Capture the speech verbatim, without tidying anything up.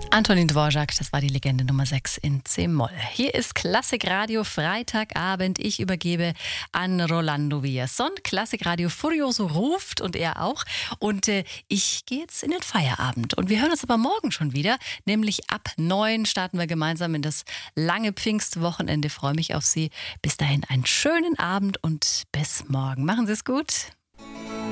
Antonin Dvorak, das war die Legende Nummer sechs in C-Moll. Hier ist Klassikradio Freitagabend. Ich übergebe an Rolando Villazón. Klassikradio Furioso ruft und er auch. Und äh, ich gehe jetzt in den Feierabend. Und wir hören uns aber morgen schon wieder. Nämlich ab neun starten wir gemeinsam in das lange Pfingstwochenende. Freue mich auf Sie. Bis dahin einen schönen Abend und bis morgen. Machen Sie es gut.